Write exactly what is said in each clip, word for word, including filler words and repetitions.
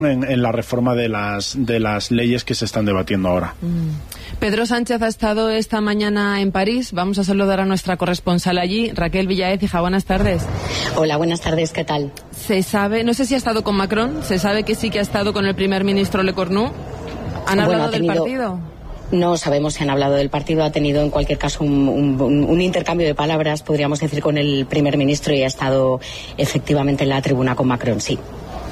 En, en la reforma de las de las leyes que se están debatiendo ahora. Mm. Pedro Sánchez ha estado esta mañana en París. Vamos a saludar a nuestra corresponsal allí, Raquel Villaécija. Buenas tardes. Hola, buenas tardes. ¿Qué tal? Se sabe, no sé si ha estado con Macron, se sabe que sí que ha estado con el primer ministro Le Cornu. ¿Han hablado bueno, ha tenido... del partido? No sabemos si han hablado del partido. Ha tenido en cualquier caso un, un, un intercambio de palabras, podríamos decir, con el primer ministro, y ha estado efectivamente en la tribuna con Macron, sí.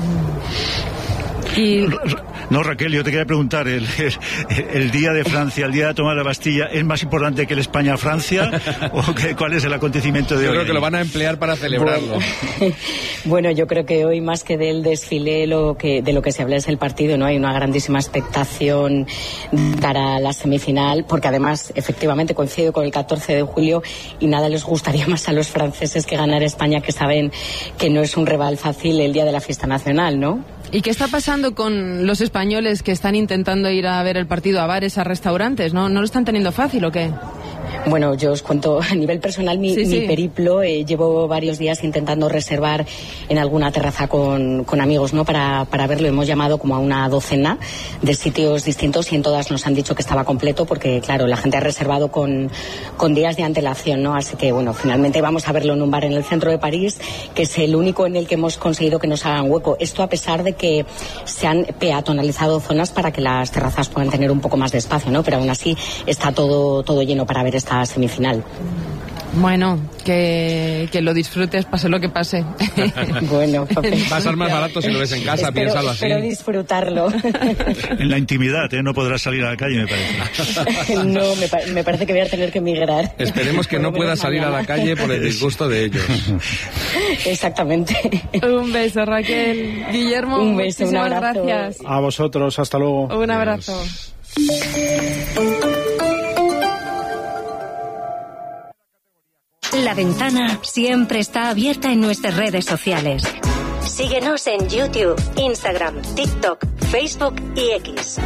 Mm. Y... No, Raquel, yo te quería preguntar, el, el, el día de Francia, el día de la toma de la Bastilla, ¿es más importante que el España-Francia? ¿O que, cuál es el acontecimiento de yo hoy? Yo creo que lo van a emplear para celebrarlo. Bueno, bueno, yo creo que hoy, más que del desfile, lo que, de lo que se habla es el partido, ¿no? Hay una grandísima expectación para la semifinal, porque además, efectivamente, coincide con el catorce de julio y nada les gustaría más a los franceses que ganar España, que saben que no es un rival fácil el día de la fiesta nacional, ¿no? ¿Y qué está pasando con los españoles que están intentando ir a ver el partido a bares, a restaurantes? ¿No, no lo están teniendo fácil o qué? Bueno, yo os cuento a nivel personal mi, sí, sí. mi periplo. Eh, llevo varios días intentando reservar en alguna terraza con, con amigos, ¿no? Para, para verlo. Hemos llamado como a una docena de sitios distintos y en todas nos han dicho que estaba completo porque, claro, la gente ha reservado con, con días de antelación, ¿no? Así que, bueno, finalmente vamos a verlo en un bar en el centro de París, que es el único en el que hemos conseguido que nos hagan hueco. Esto a pesar de que se han peatonalizado zonas para que las terrazas puedan tener un poco más de espacio, ¿no? Pero aún así está todo, todo lleno para ver esta semifinal. Bueno, que, que lo disfrutes, pase lo que pase. Bueno, va a ser más barato si lo ves en casa, espero, piénsalo así. Espero disfrutarlo. En la intimidad, ¿eh? No podrás salir a la calle, me parece. No, me, pa- me parece que voy a tener que emigrar. Esperemos que no puedas salir a la calle por el disgusto de ellos. Exactamente. Un beso, Raquel. Guillermo, un beso, muchísimas un abrazo. gracias. A vosotros, hasta luego. Un abrazo. La ventana siempre está abierta en nuestras redes sociales. Síguenos en YouTube, Instagram, TikTok, Facebook y X.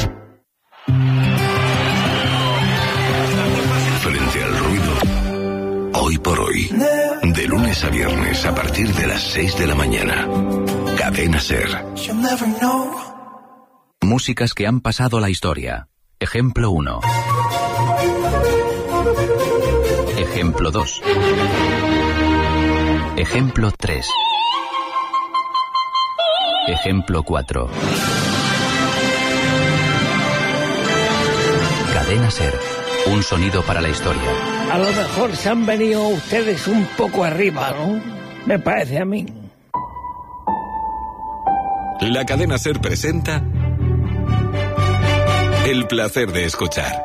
Frente al ruido, hoy por hoy, de lunes a viernes a partir de las seis de la mañana. Cadena SER. Músicas que han pasado la historia. Ejemplo uno. Ejemplo dos. Ejemplo tres. Ejemplo cuatro. Cadena SER. Un sonido para la historia. A lo mejor se han venido ustedes un poco arriba, ¿no? Me parece a mí. La Cadena SER presenta El placer de escuchar.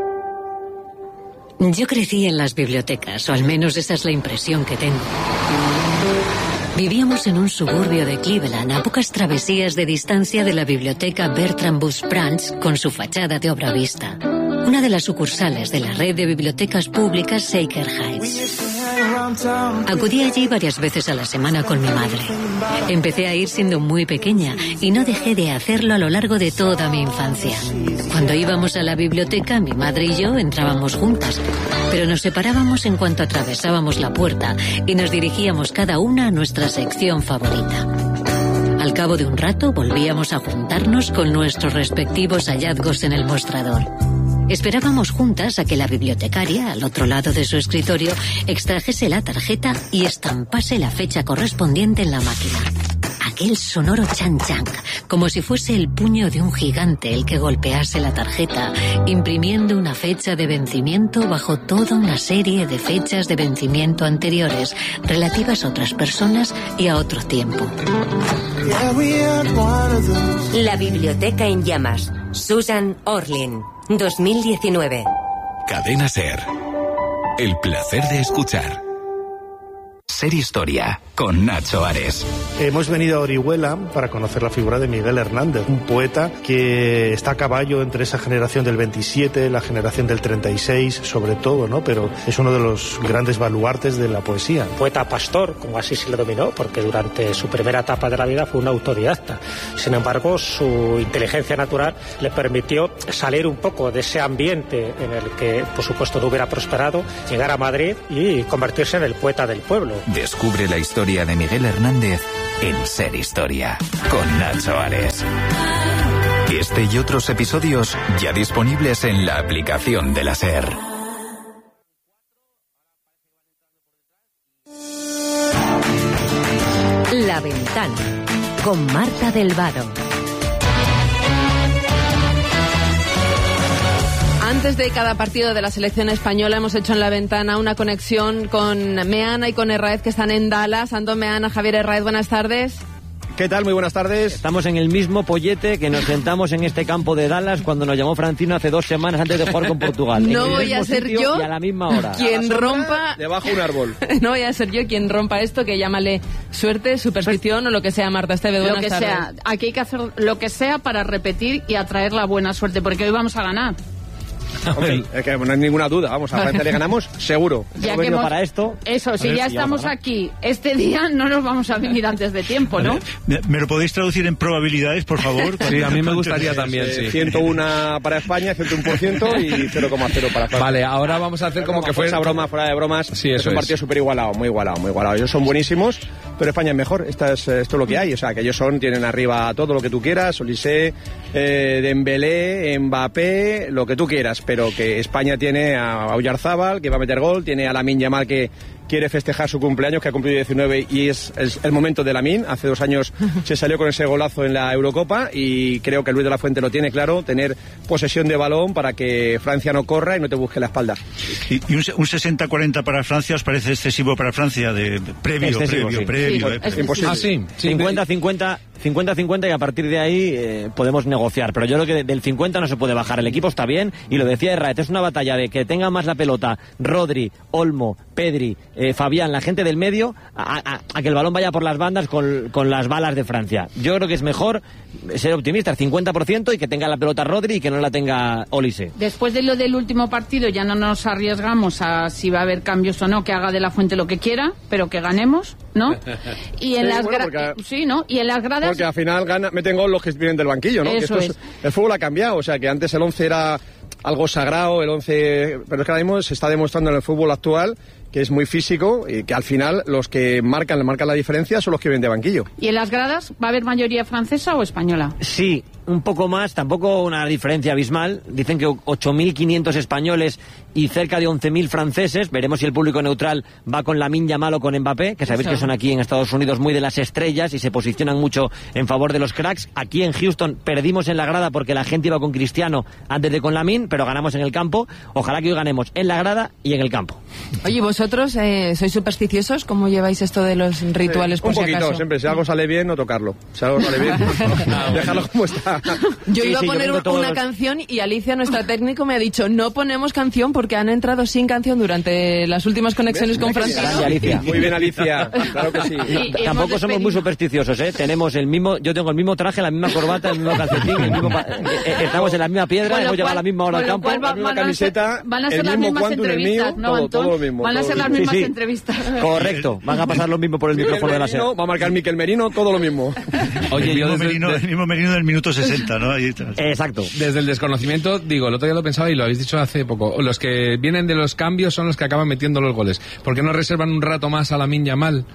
Yo crecí en las bibliotecas, o al menos esa es la impresión que tengo. Vivíamos en un suburbio de Cleveland, a pocas travesías de distancia de la biblioteca Bertram Bush Branch, con su fachada de obra vista. Una de las sucursales de la red de bibliotecas públicas Shaker Heights. Acudí allí varias veces a la semana con mi madre. Empecé a ir siendo muy pequeña y no dejé de hacerlo a lo largo de toda mi infancia. Cuando íbamos a la biblioteca, mi madre y yo entrábamos juntas, pero nos separábamos en cuanto atravesábamos la puerta y nos dirigíamos cada una a nuestra sección favorita. Al cabo de un rato volvíamos a juntarnos con nuestros respectivos hallazgos en el mostrador. Esperábamos juntas a que la bibliotecaria, al otro lado de su escritorio, extrajese la tarjeta y estampase la fecha correspondiente en la máquina. Aquel sonoro chan-chan, como si fuese el puño de un gigante el que golpease la tarjeta, imprimiendo una fecha de vencimiento bajo toda una serie de fechas de vencimiento anteriores, relativas a otras personas y a otro tiempo. La biblioteca en llamas. Susan Orlean, dos mil diecinueve. Cadena SER. El placer de escuchar. Ser Historia, con Nacho Ares. Hemos venido a Orihuela para conocer la figura de Miguel Hernández, un poeta que está a caballo entre esa generación del veintisiete, la generación del treinta y seis, sobre todo, ¿no? Pero es uno de los grandes baluartes de la poesía. Poeta pastor, como así se le dominó, porque durante su primera etapa de la vida fue un autodidacta. Sin embargo, su inteligencia natural le permitió salir un poco de ese ambiente en el que, por supuesto, no hubiera prosperado, llegar a Madrid y convertirse en el poeta del pueblo. Descubre la historia de Miguel Hernández en Ser Historia, con Nacho Ares. Este y otros episodios ya disponibles en la aplicación de la SER. La Ventana, con Marta del Vado. Antes de cada partido de la selección española hemos hecho en La Ventana una conexión con Meana y con Herráez, que están en Dallas. Ando Meana, Javier Herráez, buenas tardes. ¿Qué tal? Muy buenas tardes. Estamos en el mismo pollete que nos sentamos en este campo de Dallas cuando nos llamó Francino hace dos semanas antes de jugar con Portugal. No voy a ser yo y a la misma hora. quien rompa... Debajo de un árbol. No voy a ser yo quien rompa esto, que llámale suerte, superstición o lo que sea, Marta Esteve. Lo Buenas que tardes. sea. Aquí hay que hacer lo que sea para repetir y atraer la buena suerte, porque hoy vamos a ganar. Okay. Es que no hay ninguna duda, vamos, a Francia le ganamos seguro. Ya hemos que venido hemos... para esto. Eso, si ver, ya si estamos aquí este día, no nos vamos a venir antes de tiempo, ¿no? ¿Me, me lo podéis traducir en probabilidades, por favor? Sí, a mí me gustaría también, sí. ciento uno para España, ciento uno por ciento y cero coma cero para Francia. Vale, ahora vamos a hacer como que fue... Esa broma, fuera de bromas, sí, es eso un es. partido súper igualado, muy igualado, muy igualado. Ellos son buenísimos, pero España es mejor. Esta es, esto es lo que hay, o sea, que ellos son, tienen arriba todo lo que tú quieras, Olise, eh, Dembélé, Mbappé, lo que tú quieras, pero que España tiene a Oyarzábal, que va a meter gol, tiene a Lamine Yamal, que quiere festejar su cumpleaños, que ha cumplido diecinueve y es, es el momento de Lamine. Hace dos años se salió con ese golazo en la Eurocopa y creo que Luis de la Fuente lo tiene claro, tener posesión de balón para que Francia no corra y no te busque la espalda. ¿Y, y un, un sesenta cuarenta para Francia os parece excesivo para Francia? De, de previo, excesivo, previo, sí. previo. Sí, eh, es imposible. Ah, sí. sí cincuenta cincuenta cincuenta cincuenta y a partir de ahí eh, podemos negociar, pero yo creo que del cincuenta no se puede bajar. El equipo está bien y lo decía Herráez, es una batalla de que tengan más la pelota Rodri, Olmo, Pedri, eh, Fabián, la gente del medio, a, a, a que el balón vaya por las bandas con, con las balas de Francia. Yo creo que es mejor ser optimista, el cincuenta por ciento, y que tenga la pelota Rodri y que no la tenga Olise. Después de lo del último partido ya no nos arriesgamos a si va a haber cambios o no, que haga de la Fuente lo que quiera, pero que ganemos, ¿no? Y en Sí, las bueno, gra- porque- sí, ¿no? Y en las gradas Porque al final gana, meten gol los que vienen del banquillo, ¿no? Que Eso esto es- el fútbol ha cambiado, o sea que antes el once era algo sagrado, el once, pero es que ahora mismo se está demostrando en el fútbol actual que es muy físico y que al final los que marcan, marcan la diferencia son los que vienen de banquillo. y en las gradas va a haber mayoría francesa o española. Sí, un poco más, tampoco una diferencia abismal. Dicen que ocho mil quinientos españoles y cerca de once mil franceses. Veremos si el público neutral va con Lamine Yamal o con Mbappé, que sabéis Eso. que son aquí en Estados Unidos muy de las estrellas y se posicionan mucho en favor de los cracks. Aquí en Houston perdimos en la grada porque la gente iba con Cristiano antes de con Lamine, pero ganamos en el campo. Ojalá que hoy ganemos en la grada y en el campo. Oye, ¿vosotros eh, sois supersticiosos? ¿Cómo lleváis esto de los rituales, por un si poquito, acaso? siempre. Si algo sale bien, no tocarlo. Si algo sale bien, dejarlo como está. Yo Sí, iba sí, a poner vengo todos una los- canción y Alicia, nuestra técnico, me ha dicho no ponemos canción porque han entrado sin canción durante las últimas conexiones con Francino. Grande, Alicia. Muy bien, Alicia. Claro que sí. Y- y Tampoco hemos somos despedido. muy supersticiosos, ¿eh? Tenemos el mismo, yo tengo el mismo traje, la misma corbata, el mismo calcetín, el mismo pa- eh, eh, estamos en la misma piedra, Con lo hemos llegado a cual- la misma hora con al lo campo, cual va- la misma van a ser- camiseta, van a ser el las mismo mismas quantum, el mío, entrevistas, ¿no, todo, Antón? todo lo mismo. Van a todo ser lo las mismo. mismas Sí, sí. entrevistas. Correcto, van a pasar lo mismo por el Miquel micrófono de la SER. Merino, Va a marcar Miquel Merino, todo lo mismo. Oye, el, yo mismo desde, merino, de- el mismo merino del minuto sesenta, ¿no? Ahí está. Exacto. desde el desconocimiento, digo, el otro día lo pensaba y lo habéis dicho hace poco, los que vienen de los cambios son los que acaban metiendo los goles. ¿Por qué no reservan un rato más a Lamine Yamal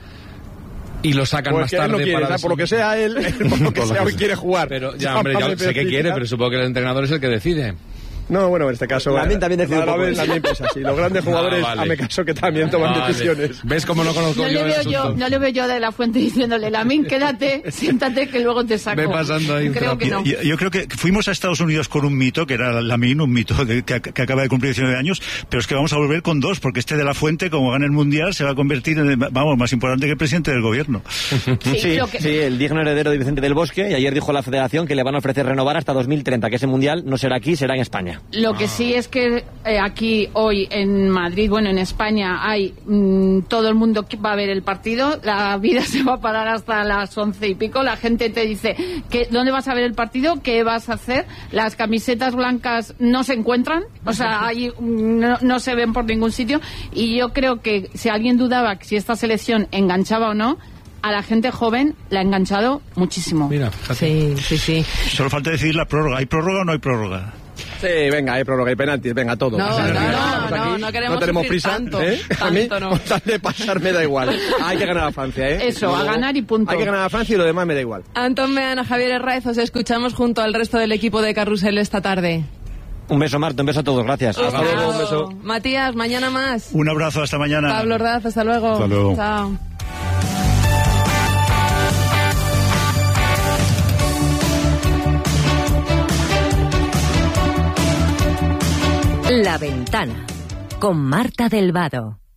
y lo sacan Pues más que él tarde no quiere, para ¿sabes? Por lo que sea, él, él por lo que sea, hoy quiere jugar. Pero ya, hombre, ya sé que quiere, pero supongo que el entrenador es el que decide. No, bueno, en este caso... Lamine también decide un poco Lamine eso. también piensa así. Los grandes jugadores, Ah, vale. hazme caso, que también toman Vale. decisiones. ¿Ves cómo no conozco No yo le, el veo yo, asunto? no le veo yo de la Fuente diciéndole, Lamine, quédate, siéntate que luego te saco. Ve pasando ahí un Creo que no. Yo, yo creo que fuimos a Estados Unidos con un mito, que era Lamine, un mito de, que, que acaba de cumplir diecinueve años, pero es que vamos a volver con dos, porque este de la Fuente, como gana el Mundial, se va a convertir en, el, vamos, más importante que el presidente del gobierno. Sí, lo que- sí, el digno heredero de Vicente del Bosque, y ayer dijo la Federación que le van a ofrecer renovar hasta dos mil treinta, que ese Mundial no será aquí, será en España. Lo que sí es que eh, aquí hoy en Madrid, bueno, en España hay mm, todo el mundo que va a ver el partido, la vida se va a parar hasta las once y pico, la gente te dice que ¿dónde vas a ver el partido? ¿Qué vas a hacer? Las camisetas blancas no se encuentran, o sea, ahí mm, no, no se ven por ningún sitio, y yo creo que si alguien dudaba si esta selección enganchaba o no, a la gente joven la ha enganchado muchísimo. Mira, Sí, sí, sí. Solo falta decidir la prórroga. ¿Hay prórroga o no hay prórroga? Sí, venga, hay prórroga y penaltis, venga, todo. No, no, no, no, no queremos no tenemos sufrir prisa, tanto, ¿eh? tanto A mí, no. con tal de pasar me da igual. Hay que ganar a Francia, ¿eh? Eso, a ganar y punto. Hay que ganar a Francia y lo demás me da igual. Antón Meana, Javier Herráez, os escuchamos junto al resto del equipo de Carrusel esta tarde. Un beso, Marta, un beso a todos, gracias. Hasta luego, un beso. Matías, mañana más. Un abrazo, hasta mañana. Pablo Ordaz, hasta luego. Hasta luego. Chao. La Ventana, con Marta del Vado.